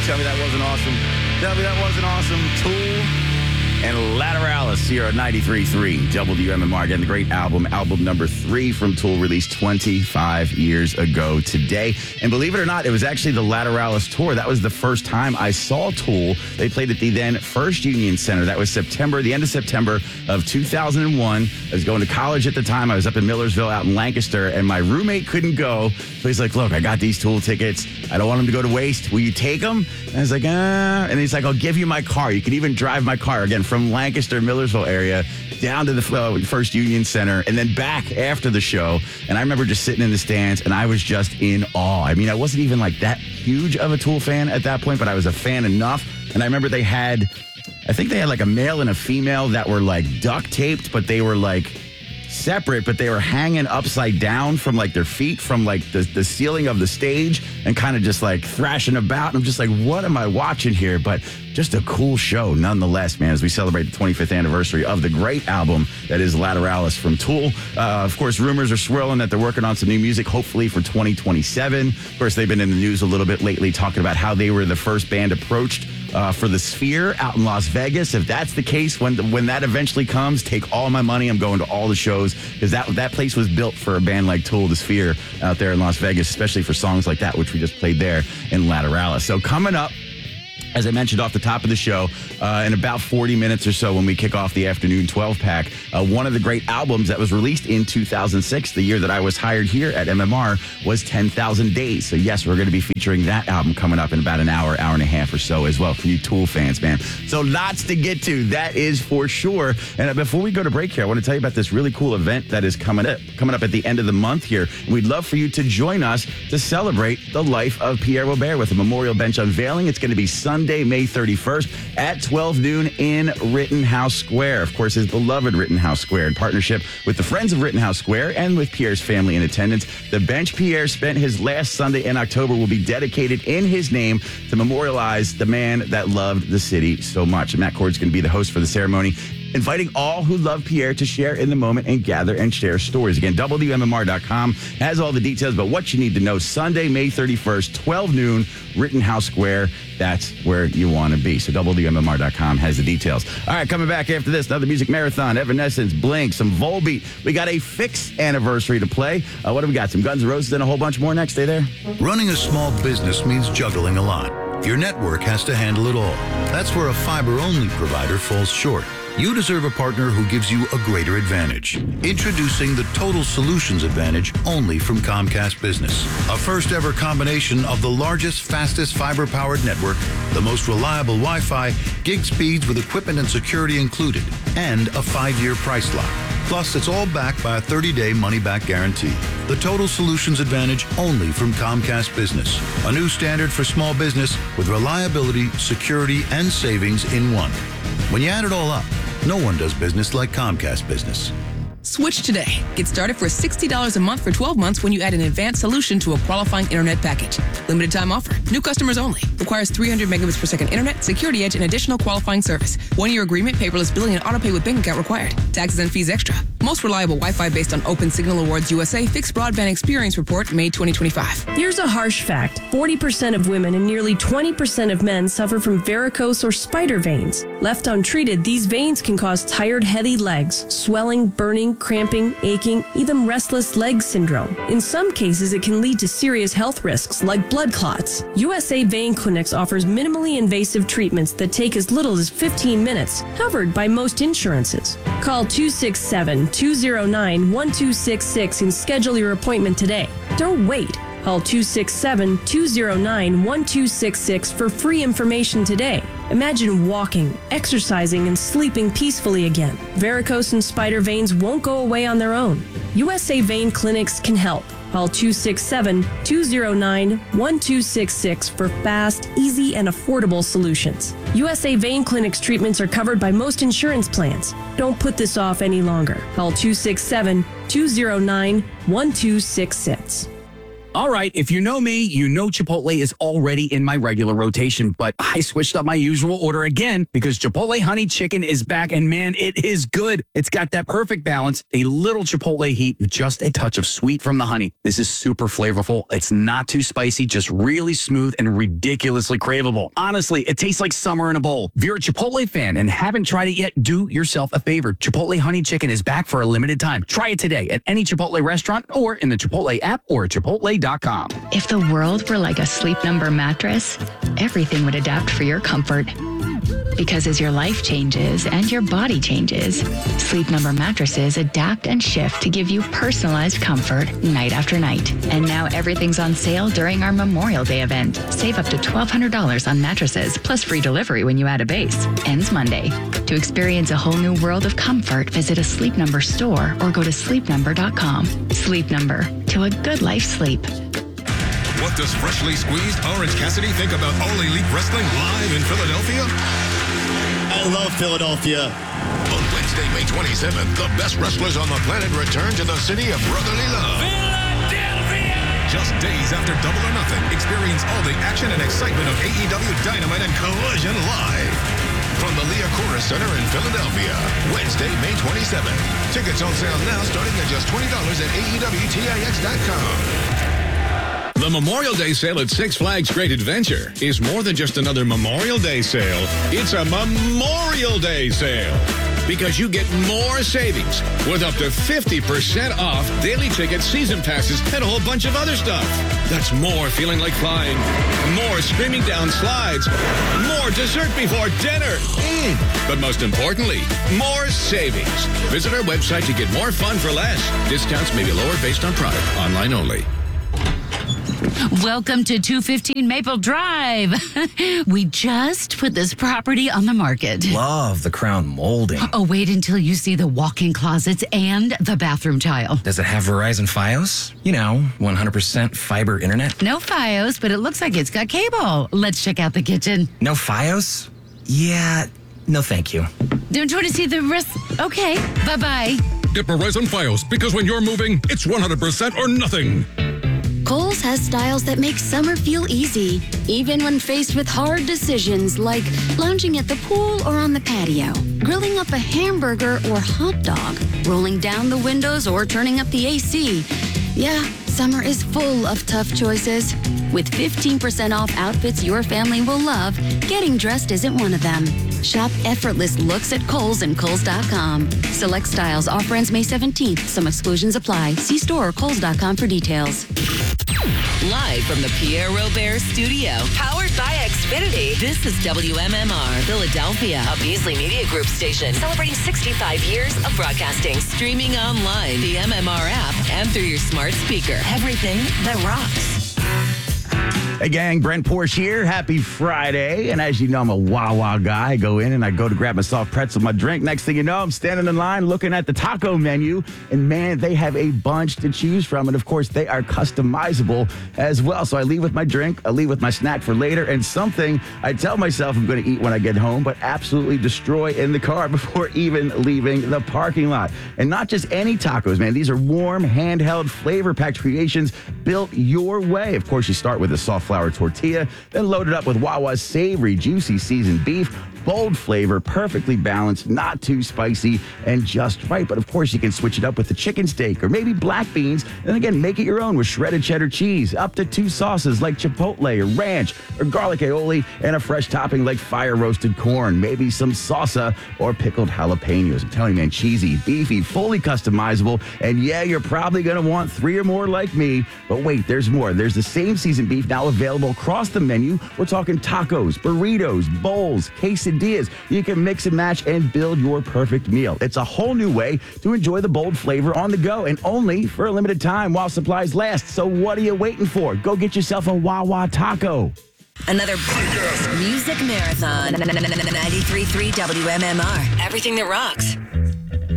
Tell me that wasn't awesome. Tell me that wasn't awesome. Tool and Lateralis here at 93.3 WMMR. Again, the great album number 3 from Tool, released 25 years ago today. And believe it or not, it was actually the Lateralis tour. That was the first time I saw Tool. They played at the then First Union Center. That was the end of September of 2001. I was going to college at the time. I was up in Millersville out in Lancaster, and my roommate couldn't go. So he's like, look, I got these Tool tickets. I don't want them to go to waste. Will you take them? And I was like, And he's like, I'll give you my car. You can even drive my car. Again, from Lancaster, Millersville area, down to the First Union Center, and then back after the show. And I remember just sitting in the stands, and I was just in awe. I mean, I wasn't even like that huge of a Tool fan at that point, but I was a fan enough. And I remember I think they had like a male and a female that were like duct taped, but they were like separate, but they were hanging upside down from like their feet from like the ceiling of the stage and kind of just like thrashing about. And I'm just like, what am I watching here? But just a cool show nonetheless, man, as we celebrate the 25th anniversary of the great album that is Lateralis from Tool. Of course, rumors are swirling that they're working on some new music, hopefully for 2027. Of course, they've been in the news a little bit lately talking about how they were the first band approached for the Sphere out in Las Vegas. If that's the case, when that eventually comes, take all my money. I'm going to all the shows, because that place was built for a band like Tool, the Sphere out there in Las Vegas, especially for songs like that, which we just played there in Lateralis. So coming up, as I mentioned off the top of the show, in about 40 minutes or so when we kick off the afternoon 12-pack, one of the great albums that was released in 2006, the year that I was hired here at MMR, was 10,000 Days. So yes, we're going to be featuring that album coming up in about an hour and a half or so as well for you Tool fans, man. So lots to get to, that is for sure. And before we go to break here, I want to tell you about this really cool event that is coming up at the end of the month here. We'd love for you to join us to celebrate the life of Pierre Robert with a memorial bench unveiling. It's going to be Sunday, May 31st at 12 noon in Rittenhouse Square. Of course, his beloved Rittenhouse Square, in partnership with the Friends of Rittenhouse Square and with Pierre's family in attendance. The bench Pierre spent his last Sunday in October will be dedicated in his name to memorialize the man that loved the city so much. And Matt Cord's going to be the host for the ceremony, inviting all who love Pierre to share in the moment and gather and share stories. Again, WMMR.com has all the details about what you need to know. Sunday, May 31st, 12 noon, Rittenhouse Square. That's where you want to be. So WMMR.com has the details. All right, coming back after this, another music marathon, Evanescence, Blink, some Volbeat. We got a Fix anniversary to play. What do we got? Some Guns N' Roses and a whole bunch more next. Stay there. Running a small business means juggling a lot. Your network has to handle it all. That's where a fiber-only provider falls short. You deserve a partner who gives you a greater advantage. Introducing the Total Solutions Advantage only from Comcast Business. A first-ever combination of the largest, fastest fiber-powered network, the most reliable Wi-Fi, gig speeds with equipment and security included, and a 5-year price lock. Plus, it's all backed by a 30-day money-back guarantee. The Total Solutions Advantage only from Comcast Business. A new standard for small business with reliability, security, and savings in one. When you add it all up, no one does business like Comcast Business. Switch today. Get started for $60 a month for 12 months when you add an advanced solution to a qualifying internet package. Limited time offer. New customers only. Requires 300 megabits per second internet, security edge, and additional qualifying service. 1-year agreement, paperless billing, and autopay with bank account required. Taxes and fees extra. Most reliable Wi-Fi based on Open Signal Awards USA Fixed Broadband Experience Report, May 2025. Here's a harsh fact. 40% of women and nearly 20% of men suffer from varicose or spider veins. Left untreated, these veins can cause tired, heavy legs, swelling, burning, cramping, aching, even restless leg syndrome. In some cases, it can lead to serious health risks like blood clots. USA Vein Clinics offers minimally invasive treatments that take as little as 15 minutes, covered by most insurances. Call 267-209-1266 and schedule your appointment today. Don't wait. Call 267-209-1266 for free information today. Imagine walking, exercising, and sleeping peacefully again. Varicose and spider veins won't go away on their own. USA Vein Clinics can help. Call 267-209-1266 for fast, easy, and affordable solutions. USA Vein Clinic's treatments are covered by most insurance plans. Don't put this off any longer. Call 267-209-1266. All right, if you know me, you know Chipotle is already in my regular rotation, but I switched up my usual order again because Chipotle Honey Chicken is back, and man, it is good. It's got that perfect balance, a little Chipotle heat with just a touch of sweet from the honey. This is super flavorful. It's not too spicy, just really smooth and ridiculously craveable. Honestly, it tastes like summer in a bowl. If you're a Chipotle fan and haven't tried it yet, do yourself a favor. Chipotle Honey Chicken is back for a limited time. Try it today at any Chipotle restaurant or in the Chipotle app or Chipotle.com. If the world were like a Sleep Number mattress, everything would adapt for your comfort. Because as your life changes and your body changes, Sleep Number mattresses adapt and shift to give you personalized comfort night after night. And now everything's on sale during our Memorial Day event. Save up to $1,200 on mattresses, plus free delivery when you add a base. Ends Monday. To experience a whole new world of comfort, visit a Sleep Number store or go to sleepnumber.com. Sleep Number. To a good life sleep. What does freshly squeezed Orange Cassidy think about All Elite Wrestling live in Philadelphia? I love Philadelphia. On Wednesday, May 27th, the best wrestlers on the planet return to the city of brotherly love. Philadelphia! Just days after Double or Nothing, experience all the action and excitement of AEW Dynamite and Collision live. From the Liacouras Center in Philadelphia, Wednesday, May 27th. Tickets on sale now starting at just $20 at AEWTIX.com. The Memorial Day sale at Six Flags Great Adventure is more than just another Memorial Day sale. It's a Memorial Day sale because you get more savings with up to 50% off daily tickets, season passes, and a whole bunch of other stuff. That's more feeling like flying, more screaming down slides, more dessert before dinner. But most importantly, more savings. Visit our website to get more fun for less. Discounts may be lower based on product. Online only. Welcome to 215 Maple Drive. We just put this property on the market. Love the crown molding. Oh, wait until you see the walk-in closets and the bathroom tile. Does it have Verizon Fios? You know, 100% fiber internet? No Fios, but it looks like it's got cable. Let's check out the kitchen. No Fios? Yeah, no thank you. Don't you want to see the rest? Okay, bye-bye. Get Verizon Fios because when you're moving, it's 100% or nothing. Kohl's has styles that make summer feel easy, even when faced with hard decisions like lounging at the pool or on the patio, grilling up a hamburger or hot dog, rolling down the windows or turning up the AC. Yeah, summer is full of tough choices. With 15% off outfits your family will love, getting dressed isn't one of them. Shop effortless looks at Kohl's and Kohl's.com. Select styles. Offer ends May 17th. Some exclusions apply. See store or Kohl's.com for details. Live from the Pierre Robert Studio, powered by Xfinity, this is WMMR Philadelphia, a Beasley Media Group station, celebrating 65 years of broadcasting. Streaming online, the MMR app, and through your smart speaker. Everything that rocks. Hey gang, Brent Porsche here. Happy Friday. And as you know, I'm a Wawa guy. I go in and I go to grab my soft pretzel, my drink. Next thing you know, I'm standing in line looking at the taco menu. And man, they have a bunch to choose from. And of course, they are customizable as well. So I leave with my drink, I leave with my snack for later, and something I tell myself I'm going to eat when I get home, but absolutely destroy in the car before even leaving the parking lot. And not just any tacos, man. These are warm, handheld, flavor-packed creations built your way. Of course, you start with a soft flour tortilla, then load it up with Wawa's savory, juicy seasoned beef, bold flavor, perfectly balanced, not too spicy, and just right. But of course, you can switch it up with the chicken steak or maybe black beans. And again, make it your own with shredded cheddar cheese, up to 2 sauces like chipotle or ranch or garlic aioli, and a fresh topping like fire roasted corn, maybe some salsa or pickled jalapenos. I'm telling you, man, cheesy, beefy, fully customizable. And yeah, you're probably going to want 3 or more like me. But wait, there's more. There's the same seasoned beef now available across the menu. We're talking tacos, burritos, bowls, quesadillas. You can mix and match and build your perfect meal. It's a whole new way to enjoy the bold flavor on the go, and only for a limited time while supplies last. So what are you waiting for? Go get yourself a Wawa taco. Another music marathon. 93.3 WMMR. Everything that rocks.